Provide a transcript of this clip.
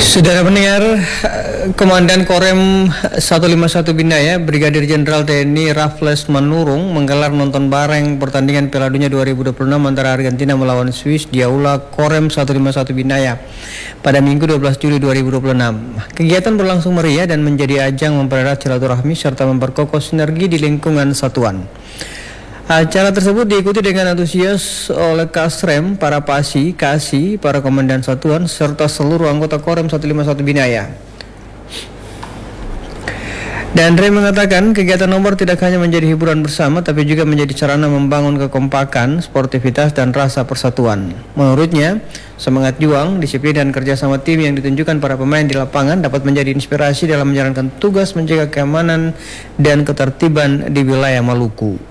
Saudara pendengar, Komandan Korem 151 Binaya, Brigadir Jenderal TNI Raffles Manurung menggelar nonton bareng pertandingan Piala Dunia 2026 antara Argentina melawan Swiss di Aula Korem 151 Binaya pada Minggu 12 Juli 2026. Kegiatan berlangsung meriah dan menjadi ajang mempererat silaturahmi serta memperkokoh sinergi di lingkungan satuan. Acara tersebut diikuti dengan antusias oleh Kasrem, para PASI, KASI, para komandan satuan, serta seluruh anggota Korem 151 Binaya. Dan Rey mengatakan kegiatan nomor tidak hanya menjadi hiburan bersama, tapi juga menjadi sarana membangun kekompakan, sportivitas, dan rasa persatuan. Menurutnya, semangat juang, disiplin, dan kerjasama tim yang ditunjukkan para pemain di lapangan dapat menjadi inspirasi dalam menjalankan tugas menjaga keamanan dan ketertiban di wilayah Maluku.